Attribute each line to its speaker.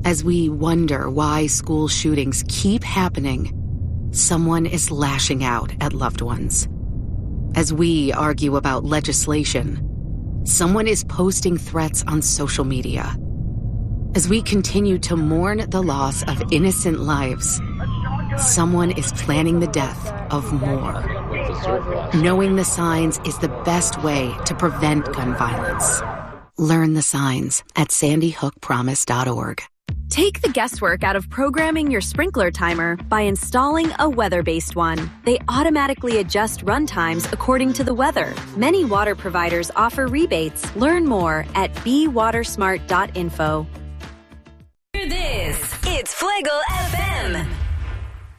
Speaker 1: As we wonder why school shootings keep happening, someone is lashing out at loved ones. As we argue about legislation, someone is posting threats on social media. As we continue to mourn the loss of innocent lives, someone is planning the death of more. Knowing the signs is the best way to prevent gun violence. Learn the signs at sandyhookpromise.org.
Speaker 2: Take the guesswork out of programming your sprinkler timer by installing a weather-based one. They automatically adjust run times according to the weather. Many water providers offer rebates. Learn more at bewatersmart.info.
Speaker 3: It's Fuego FM.